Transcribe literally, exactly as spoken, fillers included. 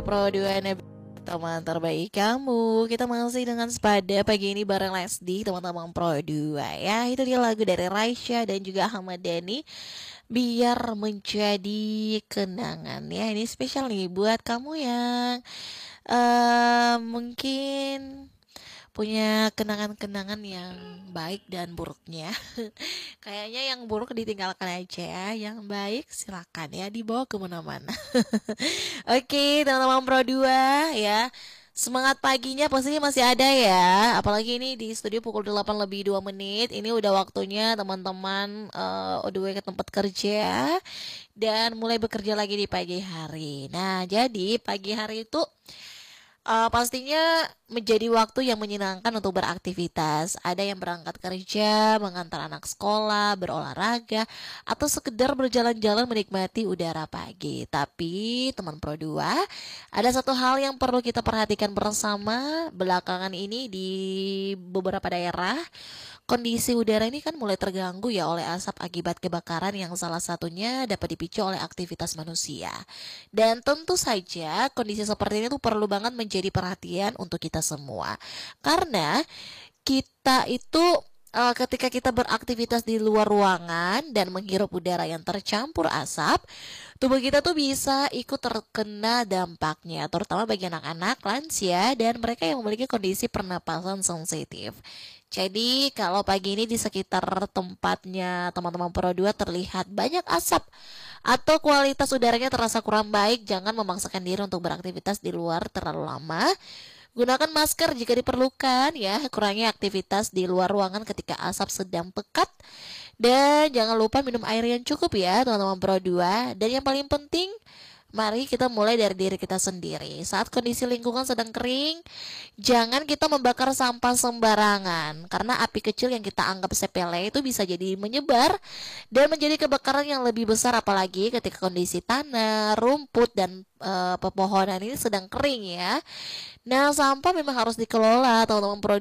Pro dua teman terbaik kamu. Kita masih dengan sepada pagi ini bareng Lesdi, teman-teman Pro dua ya. Itu dia lagu dari Raisya dan juga Ahmad Dhani, biar menjadi kenangan ya. Ini spesial nih buat kamu yang eh mungkin punya kenangan-kenangan yang baik dan buruknya. Kayaknya yang buruk ditinggalkan aja, yang baik silakan ya dibawa kemana-mana. Oke, teman-teman Pro dua ya. Semangat paginya pastinya masih ada ya. Apalagi ini di studio pukul delapan lebih dua menit. Ini udah waktunya teman-teman uh, on the way ke tempat kerja dan mulai bekerja lagi di pagi hari. Nah, jadi pagi hari itu Uh, pastinya menjadi waktu yang menyenangkan untuk beraktivitas. Ada yang berangkat kerja, mengantar anak sekolah, berolahraga, atau sekedar berjalan-jalan menikmati udara pagi. Tapi teman Pro dua, ada satu hal yang perlu kita perhatikan bersama belakangan ini di beberapa daerah. Kondisi udara ini kan mulai terganggu ya oleh asap akibat kebakaran yang salah satunya dapat dipicu oleh aktivitas manusia. Dan tentu saja kondisi seperti ini tuh perlu banget menjadi perhatian untuk kita semua. Karena kita itu uh, ketika kita beraktivitas di luar ruangan dan menghirup udara yang tercampur asap, tubuh kita tuh bisa ikut terkena dampaknya, terutama bagi anak-anak, lansia, dan mereka yang memiliki kondisi pernapasan sensitif. Jadi kalau pagi ini di sekitar tempatnya teman-teman Pro dua terlihat banyak asap atau kualitas udaranya terasa kurang baik, jangan memaksakan diri untuk beraktivitas di luar terlalu lama. Gunakan masker jika diperlukan ya, kurangi aktivitas di luar ruangan ketika asap sedang pekat. Dan jangan lupa minum air yang cukup ya teman-teman Pro dua. Dan yang paling penting, mari kita mulai dari diri kita sendiri. Saat kondisi lingkungan sedang kering, jangan kita membakar sampah sembarangan. Karena api kecil yang kita anggap sepele itu bisa jadi menyebar dan menjadi kebakaran yang lebih besar, apalagi ketika kondisi tanah, rumput, dan e, pepohonan ini sedang kering ya. Nah, sampah memang harus dikelola teman-teman Pro